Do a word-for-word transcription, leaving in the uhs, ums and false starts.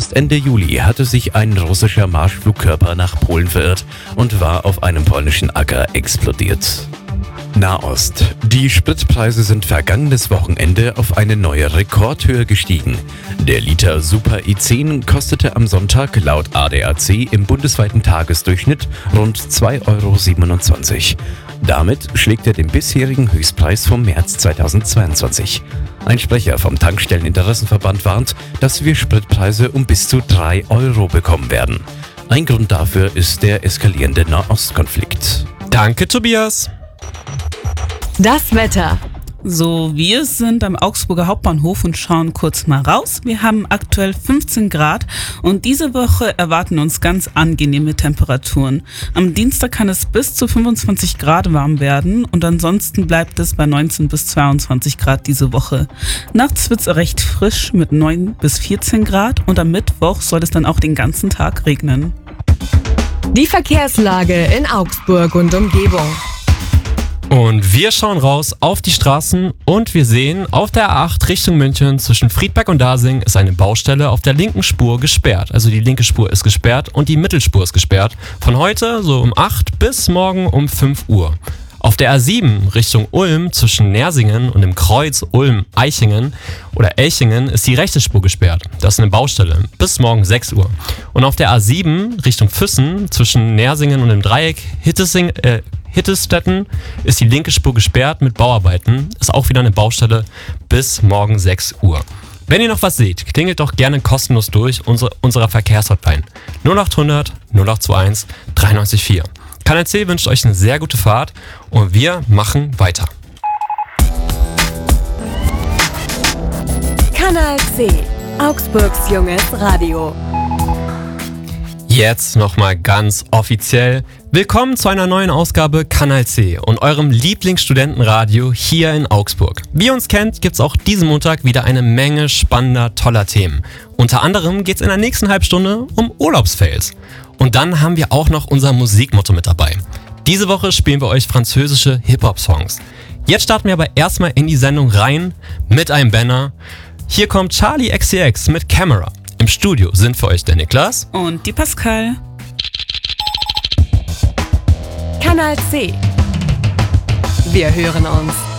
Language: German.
Erst Ende Juli hatte sich ein russischer Marschflugkörper nach Polen verirrt und war auf einem polnischen Acker explodiert. Nahost. Die Spritpreise sind vergangenes Wochenende auf eine neue Rekordhöhe gestiegen. Der Liter Super I zehn kostete am Sonntag laut A D A C im bundesweiten Tagesdurchschnitt rund zwei Euro siebenundzwanzig. Damit schlägt er den bisherigen Höchstpreis vom März zweitausendzweiundzwanzig. Ein Sprecher vom Tankstelleninteressenverband warnt, dass wir Spritpreise um bis zu drei Euro bekommen werden. Ein Grund dafür ist der eskalierende Nahostkonflikt. Danke, Tobias. Das Wetter. So, wir sind am Augsburger Hauptbahnhof und schauen kurz mal raus. Wir haben aktuell fünfzehn Grad und diese Woche erwarten uns ganz angenehme Temperaturen. Am Dienstag kann es bis zu fünfundzwanzig Grad warm werden und ansonsten bleibt es bei neunzehn bis zweiundzwanzig Grad diese Woche. Nachts wird es recht frisch mit neun bis vierzehn Grad und am Mittwoch soll es dann auch den ganzen Tag regnen. Die Verkehrslage in Augsburg und Umgebung. Und wir schauen raus auf die Straßen und wir sehen, auf der A acht Richtung München zwischen Friedberg und Dasing ist eine Baustelle auf der linken Spur gesperrt. Also die linke Spur ist gesperrt und die Mittelspur ist gesperrt. Von heute so um acht bis morgen um fünf Uhr. Auf der A sieben Richtung Ulm zwischen Nersingen und dem Kreuz Ulm-Eichingen oder Elchingen ist die rechte Spur gesperrt. Das ist eine Baustelle bis morgen sechs Uhr. Und auf der A sieben Richtung Füssen zwischen Nersingen und dem Dreieck Hittesing, äh, Hittestetten ist die linke Spur gesperrt mit Bauarbeiten. Ist auch wieder eine Baustelle bis morgen sechs Uhr. Wenn ihr noch was seht, klingelt doch gerne kostenlos durch unsere, unserer Verkehrshotline null acht hundert null acht zwei eins drei neun vier. Kanal C wünscht euch eine sehr gute Fahrt und wir machen weiter. Kanal C, Augsburgs junges Radio. Jetzt nochmal ganz offiziell. Willkommen zu einer neuen Ausgabe Kanal C und eurem Lieblingsstudentenradio hier in Augsburg. Wie ihr uns kennt, gibt's auch diesen Montag wieder eine Menge spannender, toller Themen. Unter anderem geht's in der nächsten Halbstunde um Urlaubsfails. Und dann haben wir auch noch unser Musikmotto mit dabei. Diese Woche spielen wir euch französische Hip-Hop-Songs. Jetzt starten wir aber erstmal in die Sendung rein mit einem Banner. Hier kommt Charlie X C X mit Camera. Im Studio sind für euch der Niklas und die Pascal. Kanal C. Wir hören uns.